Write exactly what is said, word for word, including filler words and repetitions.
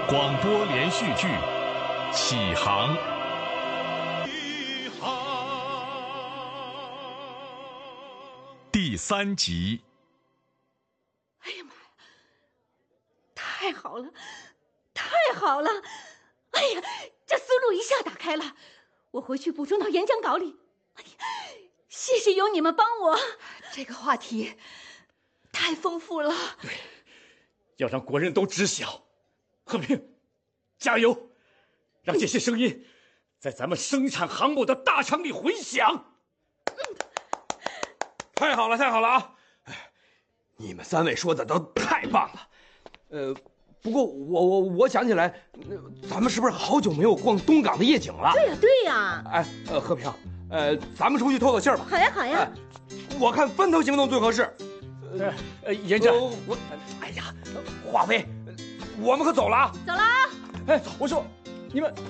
广播连续剧《启航》第三集。 哎呀妈呀！太好了，太好了！哎呀，这思路一下打开了，我回去补充到演讲稿里。哎呀，谢谢有你们帮我，这个话题太丰富了。 对，要让国人都知晓。和平，加油！让这些声音在咱们生产航母的大厂里回响。 嗯， 太好了，太好了啊！你们三位说的都太棒了。呃，不过我我我想起来，咱们是不是好久没有逛东港的夜景了？ 对呀对呀。 哎，呃，和平，呃，咱们出去透透气儿吧。 好呀好呀。 哎，我看分头行动最合适。 呃，呃，严正， 呃、我，哎呀，华妃，我们可走了啊！ 走了啊！ 哎，我说，你们。